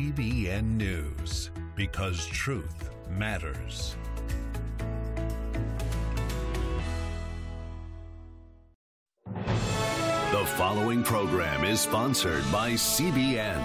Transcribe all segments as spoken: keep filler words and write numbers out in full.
C B N News, because truth matters. The following program is sponsored by C B N.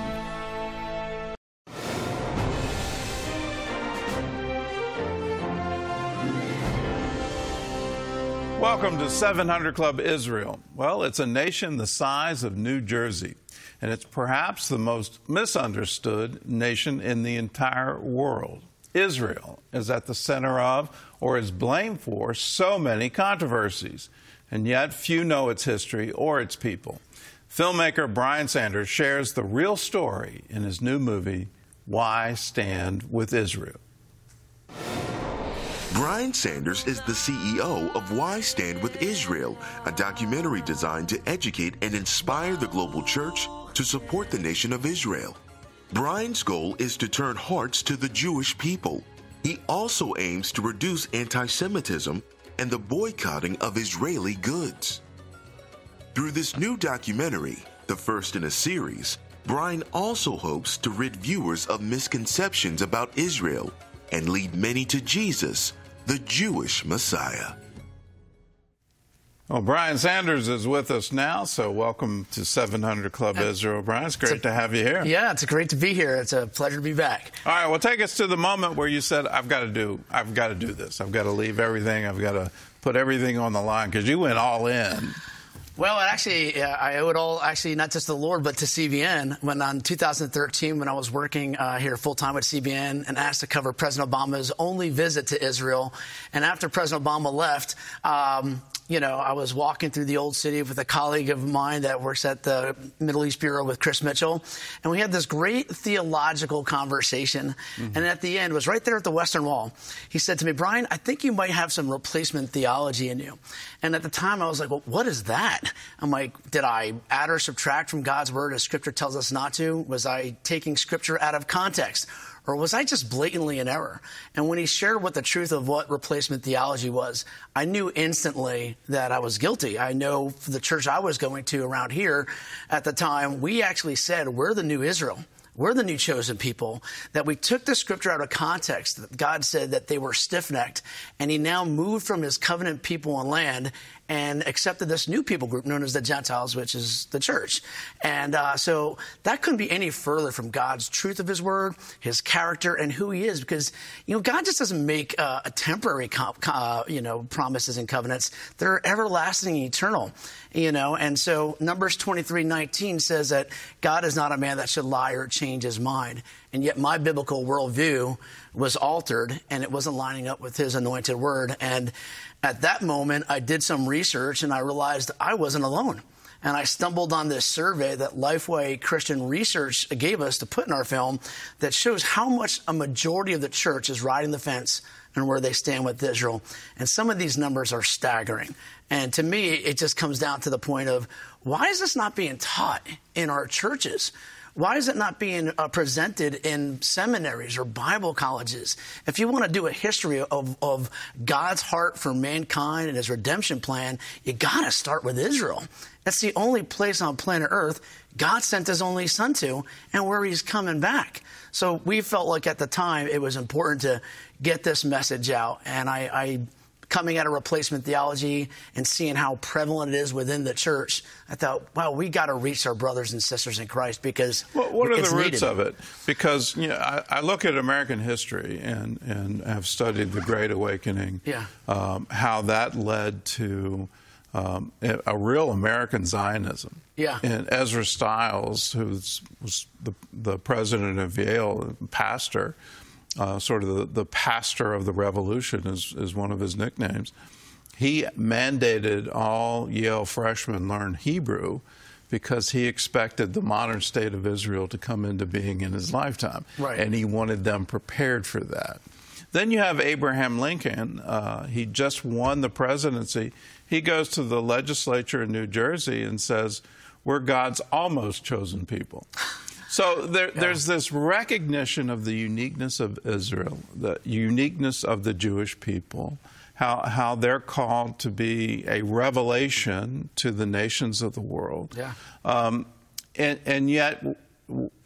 Welcome to seven hundred Club Israel. Well, it's a nation the size of New Jersey, and it's perhaps the most misunderstood nation in the entire world. Israel is at the center of, or is blamed for, so many controversies, and yet few know its history or its people. Filmmaker Brian Sanders shares the real story in his new movie, Why Stand with Israel? Brian Sanders is the C E O of Why Stand with Israel, a documentary designed to educate and inspire the global church to support the nation of Israel. Brian's goal is to turn hearts to the Jewish people. He also aims to reduce anti-Semitism and the boycotting of Israeli goods. Through this new documentary, the first in a series, Brian also hopes to rid viewers of misconceptions about Israel and lead many to Jesus, the Jewish Messiah. Well, Brian Sanders is with us now, so welcome to seven hundred Club Israel. Brian, it's great it's a, to have you here. Yeah, it's great to be here. It's a pleasure to be back. All right, well, take us to the moment where you said, I've got to do, I've got to do this. I've got to leave everything. I've got to put everything on the line, because you went all in. Well, actually, uh, I owe it all, actually, not just to the Lord, but to C B N. When in two thousand thirteen, when I was working uh, here full-time with C B N and asked to cover President Obama's only visit to Israel, and after President Obama left, um, you know, I was walking through the Old City with a colleague of mine that works at the Middle East Bureau with Chris Mitchell, and we had this great theological conversation. Mm-hmm. And at the end, it was right there at the Western Wall. He said to me, Brian, I think you might have some replacement theology in you. And at the time, I was like, well, what is that? I'm like, did I add or subtract from God's word as Scripture tells us not to? Was I taking Scripture out of context? Or was I just blatantly in error? And when he shared what the truth of what replacement theology was, I knew instantly that I was guilty. I know for the church I was going to around here at the time, we actually said, we're the new Israel. We're the new chosen people, that we took the Scripture out of context. That God said that they were stiff-necked, and he now moved from his covenant people on land and accepted this new people group known as the Gentiles, which is the church. And uh, so that couldn't be any further from God's truth of his word, his character, and who he is. Because, you know, God just doesn't make uh, a temporary, uh, you know, promises and covenants. They're everlasting and eternal, you know. And so Numbers twenty-three nineteen says that God is not a man that should lie or change his mind. And yet my biblical worldview was altered, and it wasn't lining up with his anointed word. And at that moment, I did some research, and I realized I wasn't alone. And I stumbled on this survey that Lifeway Christian Research gave us to put in our film that shows how much a majority of the church is riding the fence and where they stand with Israel. And some of these numbers are staggering. And to me, it just comes down to the point of, why is this not being taught in our churches? Why is it not being uh, presented in seminaries or Bible colleges? If you want to do a history of, of God's heart for mankind and his redemption plan, you got to start with Israel. That's the only place on planet Earth God sent his only son to, and where he's coming back. So we felt like at the time it was important to get this message out. And I, I coming out of replacement theology and seeing how prevalent it is within the church, I thought, wow, we got to reach our brothers and sisters in Christ, because well, what are it's the roots needed. of it? Because you know, I, I look at American history and, and have studied the Great Awakening, yeah. um, how that led to um, a, a real American Zionism. Yeah. And Ezra Stiles, who was the, the president of Yale, pastor, Uh, sort of the, the pastor of the revolution is, is one of his nicknames. He mandated all Yale freshmen learn Hebrew because he expected the modern state of Israel to come into being in his lifetime. Right. And he wanted them prepared for that. Then you have Abraham Lincoln. Uh, he just won the presidency. He goes to the legislature in New Jersey and says, we're God's almost chosen people. So there, yeah. there's this recognition of the uniqueness of Israel, the uniqueness of the Jewish people, how how they're called to be a revelation to the nations of the world. Yeah. Um, and, and yet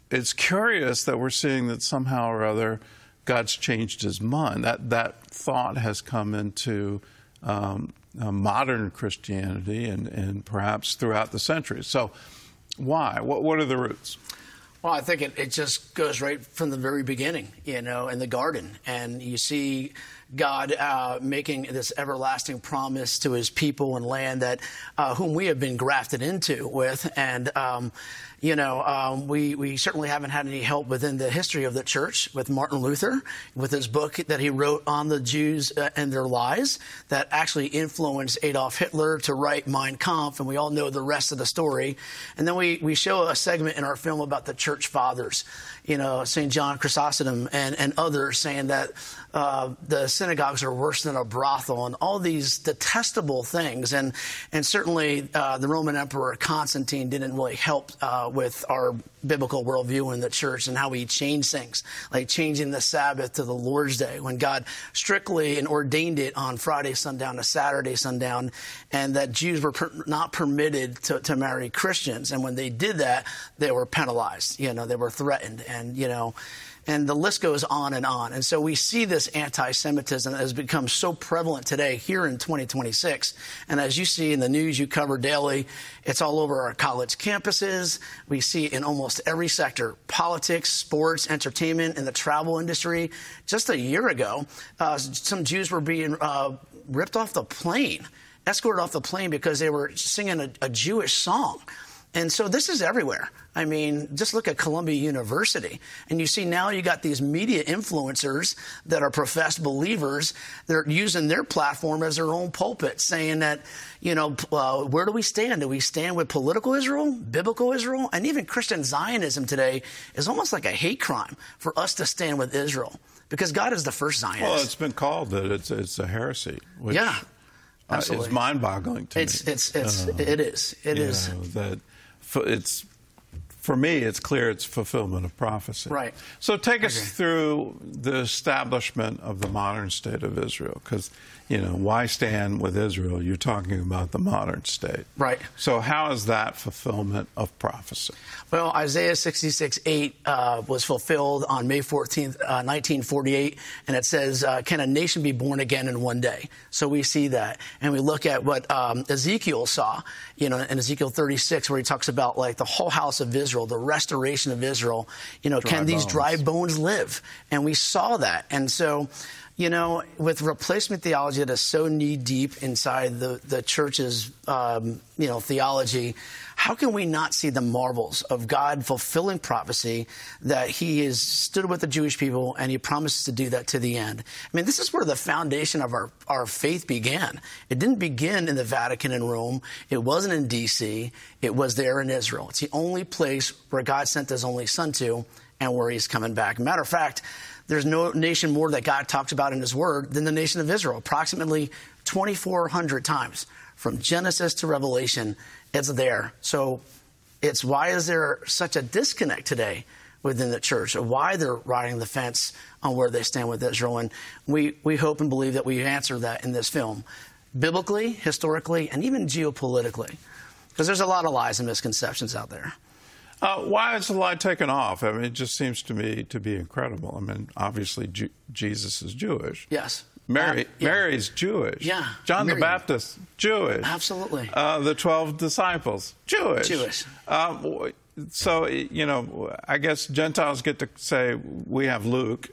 it's curious that we're seeing that somehow or other God's changed his mind. That that thought has come into um, uh, modern Christianity and, and perhaps throughout the centuries. So why? What, what are the roots? Well, I think it, it just goes right from the very beginning, you know, in the garden. And you see God uh, making this everlasting promise to his people and land that uh, whom we have been grafted into with. And, um, you know, um, we, we certainly haven't had any help within the history of the church with Martin Luther, with his book that he wrote on the Jews uh, and their lies that actually influenced Adolf Hitler to write Mein Kampf. And we all know the rest of the story. And then we, we show a segment in our film about the church fathers, you know, Saint John Chrysostom and, and others saying that uh, the synagogues are worse than a brothel and all these detestable things. And, and certainly uh, the Roman Emperor Constantine didn't really help uh, with our biblical worldview in the church and how we change things, like changing the Sabbath to the Lord's Day when God strictly and ordained it on Friday sundown to Saturday sundown, and that Jews were per- not permitted to, to marry Christians. And when they did that, they were penalized, you know, they were threatened, and, you know, and the list goes on and on. And so we see this anti-Semitism that has become so prevalent today here in twenty twenty-six. And as you see in the news you cover daily, it's all over our college campuses. We see it in almost every sector: politics, sports, entertainment, and the travel industry. Just a year ago, uh, some Jews were being uh, ripped off the plane, escorted off the plane because they were singing a, a Jewish song. And so this is everywhere. I mean, just look at Columbia University. And you see now you got these media influencers that are professed believers. They're using their platform as their own pulpit, saying that, you know, uh, where do we stand? Do we stand with political Israel, biblical Israel? And even Christian Zionism today is almost like a hate crime for us to stand with Israel, because God is the first Zionist. Well, it's been called that it's, it's a heresy. Which, yeah, absolutely. Uh, it's mind-boggling to it's, me. It's, it's, uh, it is. It is. Know, that it's, for me, it's clear it's fulfillment of prophecy. Right. So take us through the establishment of the modern state of Israel, because, you know, why stand with Israel? You're talking about the modern state. Right. So how is that fulfillment of prophecy? Well, Isaiah sixty-six eight uh, was fulfilled on May fourteenth, uh, nineteen forty-eight, and it says, uh, can a nation be born again in one day? So we see that. And we look at what um, Ezekiel saw, you know, in Ezekiel thirty-six, where he talks about, like, the whole house of Israel, the restoration of Israel. You know, dry can these bones. dry bones live? And we saw that. And so, you know, with replacement theology that is so knee-deep inside the, the church's, um, you know, theology, how can we not see the marvels of God fulfilling prophecy that he has stood with the Jewish people and he promises to do that to the end? I mean, this is where the foundation of our, our faith began. It didn't begin in the Vatican in Rome. It wasn't in D C It was there in Israel. It's the only place where God sent his only son to and where he's coming back. Matter of fact, there's no nation more that God talks about in his word than the nation of Israel, approximately twenty-four hundred times. From Genesis to Revelation, it's there. So it's why is there such a disconnect today within the church, or why they're riding the fence on where they stand with Israel? And we, we hope and believe that we answer that in this film, biblically, historically, and even geopolitically, because there's a lot of lies and misconceptions out there. Uh, why is the lie taken off? I mean, it just seems to me to be incredible. I mean, obviously, Ju- Jesus is Jewish. Yes. Mary, uh, yeah. Mary's Jewish. Yeah. John Mary. the Baptist, Jewish. Absolutely. Uh, the twelve disciples, Jewish. Jewish. Um, so, you know, I guess Gentiles get to say, we have Luke.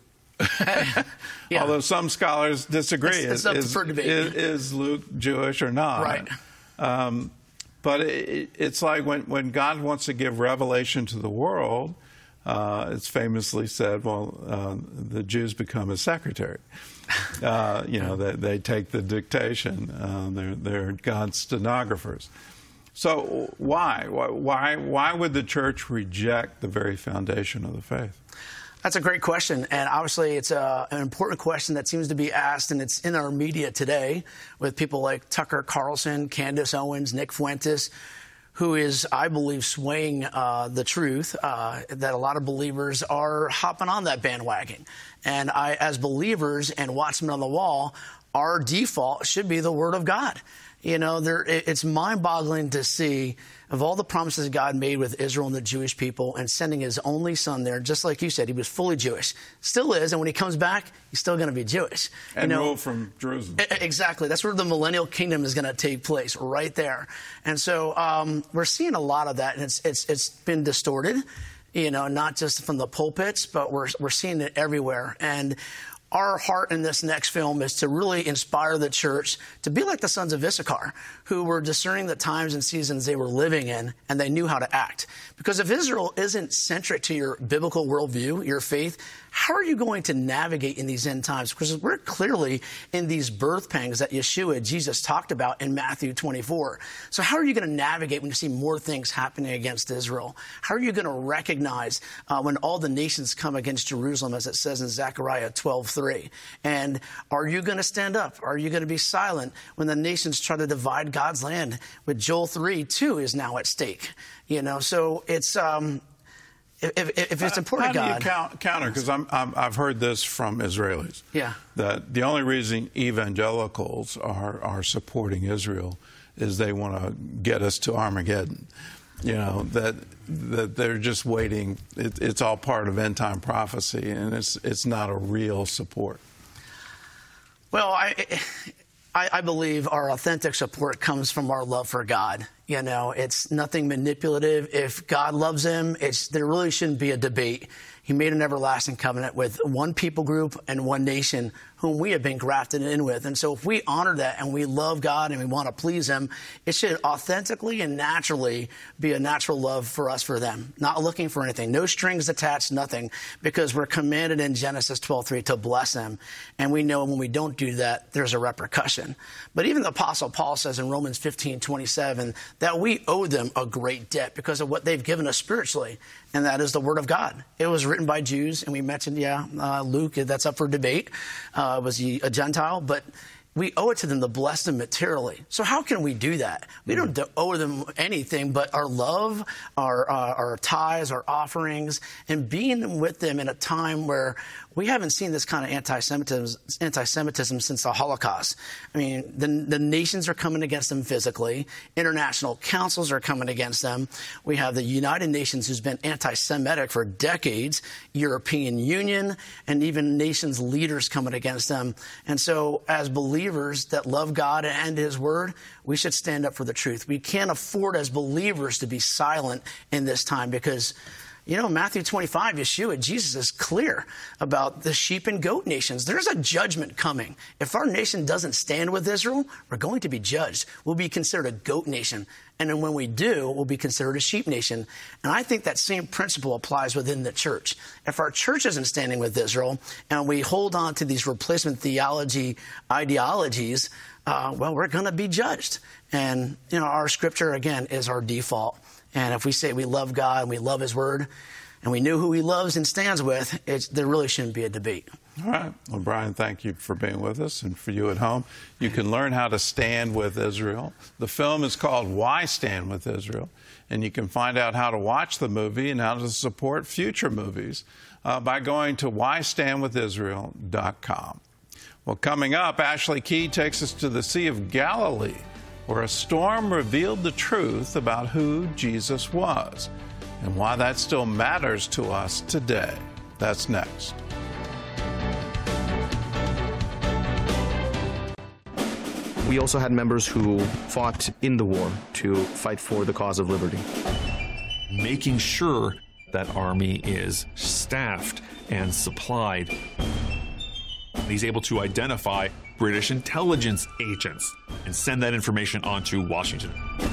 Yeah. Although some scholars disagree. It's, it's up is, for debate. Is, is Luke Jewish or not? Right. Um, but it, it's like when, when God wants to give revelation to the world, uh, it's famously said, well, uh, the Jews become his secretary. Uh, you know, they, they take the dictation. Uh, they're, they're God's stenographers. So why? Why, why would the church reject the very foundation of the faith? That's a great question, and obviously it's a, an important question that seems to be asked, and it's in our media today with people like Tucker Carlson, Candace Owens, Nick Fuentes, who is, I believe, swaying uh, the truth, uh, that a lot of believers are hopping on that bandwagon. And I, as believers and watchmen on the wall, our default should be the Word of God. You know, there, it's mind-boggling to see of all the promises God made with Israel and the Jewish people and sending his only son there, just like you said, he was fully Jewish. Still is, and when he comes back, he's still going to be Jewish. And you know, rule from Jerusalem. Exactly. That's where the millennial kingdom is going to take place, right there. And so um, we're seeing a lot of that, and it's, it's, it's been distorted, you know, not just from the pulpits, but we're, we're seeing it everywhere. And our heart in this next film is to really inspire the church to be like the sons of Issachar, who were discerning the times and seasons they were living in, and they knew how to act. Because if Israel isn't centric to your biblical worldview, your faith, how are you going to navigate in these end times? Because we're clearly in these birth pangs that Yeshua, Jesus, talked about in Matthew twenty-four. So how are you going to navigate when you see more things happening against Israel? How are you going to recognize uh, when all the nations come against Jerusalem, as it says in Zechariah twelve three? And are you going to stand up? Are you going to be silent when the nations try to divide God's land? With Joel three two is now at stake. You know, so it's... Um, If, if it's important to God. How do you count, counter? Because I'm, I'm, I've heard this from Israelis. Yeah. That the only reason evangelicals are, are supporting Israel is they want to get us to Armageddon. You know, that that they're just waiting. It, it's all part of end time prophecy, and it's it's not a real support. Well, I. I, I believe our authentic support comes from our love for God. You know, it's nothing manipulative. If God loves him, it's, there really shouldn't be a debate. He made an everlasting covenant with one people group and one nation whom we have been grafted in with. And so if we honor that and we love God and we want to please him, it should authentically and naturally be a natural love for us for them, not looking for anything. No strings attached, nothing, because we're commanded in Genesis twelve three to bless them. And we know when we don't do that, there's a repercussion. But even the Apostle Paul says in Romans fifteen twenty-seven that we owe them a great debt because of what they've given us spiritually, and that is the Word of God. It was written by Jews, and we mentioned, yeah, uh, Luke, that's up for debate. Uh, was he a Gentile? But we owe it to them to bless them materially. So how can we do that? We don't owe them anything but our love, our, uh, our tithes, our offerings, and being with them in a time where we haven't seen this kind of anti-Semitism, anti-Semitism since the Holocaust. I mean, the, the nations are coming against them physically. International councils are coming against them. We have the United Nations, who's been anti-Semitic for decades, European Union, and even nations leaders coming against them. And so as believers that love God and his word, we should stand up for the truth. We can't afford as believers to be silent in this time because, you know, Matthew twenty-five, Yeshua, Jesus is clear about the sheep and goat nations. There's a judgment coming. If our nation doesn't stand with Israel, we're going to be judged. We'll be considered a goat nation. And then when we do, we'll be considered a sheep nation. And I think that same principle applies within the church. If our church isn't standing with Israel and we hold on to these replacement theology ideologies, uh, well, we're going to be judged. And, you know, our scripture, again, is our default. And if we say we love God and we love his word and we know who he loves and stands with, it's, there really shouldn't be a debate. All right. Well, Brian, thank you for being with us. And for you at home, you can learn how to stand with Israel. The film is called Why Stand with Israel? And you can find out how to watch the movie and how to support future movies uh, by going to why stand with israel dot com. Well, coming up, Ashley Key takes us to the Sea of Galilee, where a storm revealed the truth about who Jesus was and why that still matters to us today. That's next. We also had members who fought in the war to fight for the cause of liberty. Making sure that army is staffed and supplied. He's able to identify British intelligence agents and send that information on to Washington.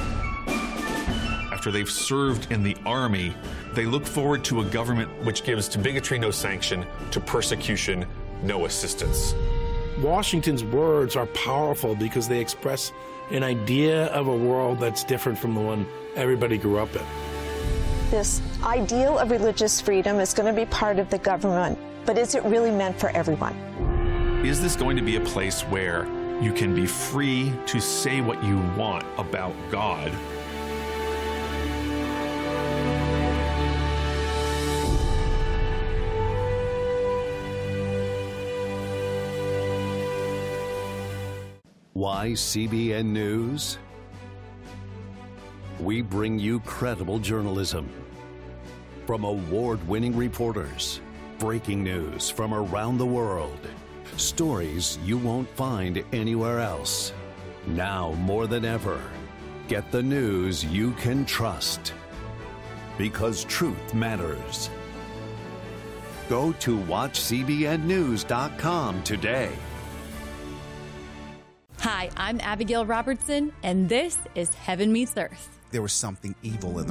After they've served in the army, they look forward to a government which gives to bigotry no sanction, to persecution no assistance. Washington's words are powerful because they express an idea of a world that's different from the one everybody grew up in. This ideal of religious freedom is going to be part of the government, but is it really meant for everyone? Is this going to be a place where you can be free to say what you want about God? Why C B N News? We bring you credible journalism from award-winning reporters, breaking news from around the world, stories you won't find anywhere else. Now more than ever, get the news you can trust, because truth matters. Go to watch C B N news dot com today. Hi, I'm Abigail Robertson, and this is Heaven Meets Earth. There was something evil in the